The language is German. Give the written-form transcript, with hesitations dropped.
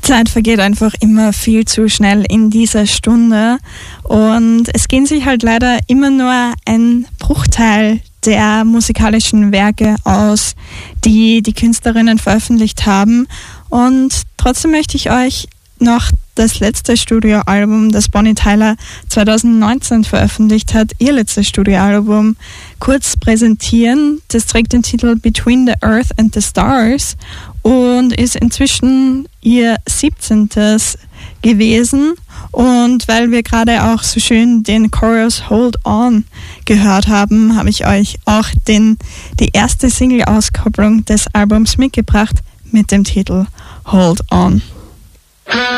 Zeit vergeht einfach immer viel zu schnell in dieser Stunde und es gehen sich halt leider immer nur ein Bruchteil der musikalischen Werke aus, die die Künstlerinnen veröffentlicht haben. Und trotzdem möchte ich euch noch das letzte Studioalbum, das Bonnie Tyler 2019 veröffentlicht hat, ihr letztes Studioalbum, kurz präsentieren. Das trägt den Titel Between the Earth and the Stars und ist inzwischen ihr 17. gewesen. Und weil wir gerade auch so schön den Chorus Hold On gehört haben, habe ich euch auch die erste Single-Auskopplung des Albums mitgebracht mit dem Titel Hold On.